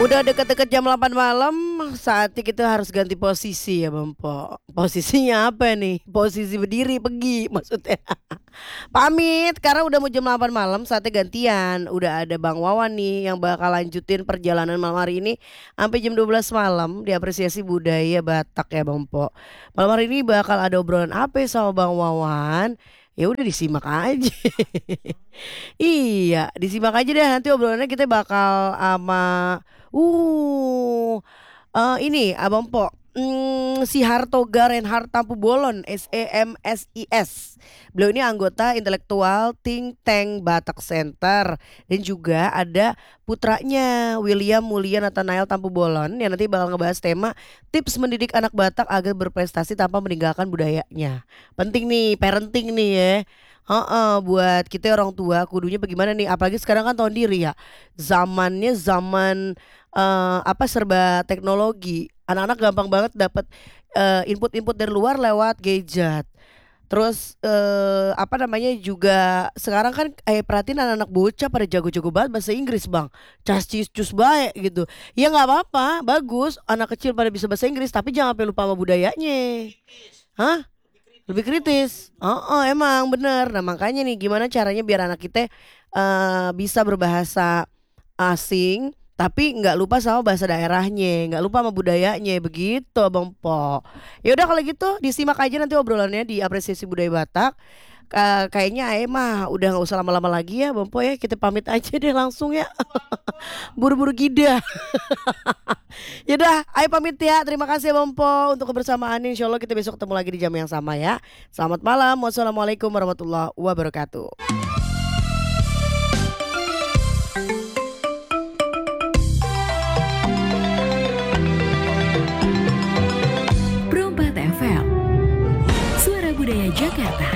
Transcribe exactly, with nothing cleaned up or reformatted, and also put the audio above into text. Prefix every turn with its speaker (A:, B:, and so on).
A: Udah deket-deket jam delapan malam, saatnya kita harus ganti posisi ya Bang Po. Posisinya apa nih? Posisi berdiri pergi maksudnya. Pamit karena udah mau jam delapan malam, saatnya gantian. Udah ada Bang Wawan nih yang bakal lanjutin perjalanan malam hari ini sampai jam dua belas malam di apresiasi budaya Batak ya Bang Po. Malam hari ini bakal ada obrolan apa ya sama Bang Wawan? Ya udah disimak aja. Iya, disimak aja deh nanti obrolannya kita bakal sama uh eh, ini Abang Po. Hmm, si Hartoga Reinhard Tampu Bolon S E M S I S. Beliau ini anggota intelektual think tank Batak Center dan juga ada putranya William Mulia Nathanael Tampu Bolon yang nanti bakal ngebahas tema tips mendidik anak Batak agar berprestasi tanpa meninggalkan budayanya. Penting nih, parenting nih ya. Heeh, buat kita orang tua kudunya bagaimana nih, apalagi sekarang kan tahun diri ya. Zamannya zaman eh, apa serba teknologi. Anak-anak gampang banget dapat eh, input-input dari luar lewat gadget. Terus eh, apa namanya juga sekarang kan eh perhatiin anak-anak bocah pada jago-jago banget bahasa Inggris bang, cascis cus baik gitu. Ya nggak apa-apa, bagus anak kecil pada bisa bahasa Inggris tapi jangan sampai lupa sama budayanya. Hah? Lebih kritis. Oh, emang bener. Nah makanya nih gimana caranya biar anak kita eh, bisa berbahasa asing tapi nggak lupa sama bahasa daerahnya, nggak lupa sama budayanya begitu Bang Po. Ya udah kalau gitu disimak aja nanti obrolannya di apresiasi budaya Batak. Eh, kayaknya Ae mah udah nggak usah lama-lama lagi ya Bang Po ya, kita pamit aja deh langsung ya. Buru-buru gida. Yaudah, ayo pamit ya. Terima kasih ya Bang Po untuk kebersamaannya. Insya Allah kita besok ketemu lagi di jam yang sama ya. Selamat malam. Wassalamualaikum warahmatullahi wabarakatuh.
B: Perompak F M, Suara Budaya Jakarta.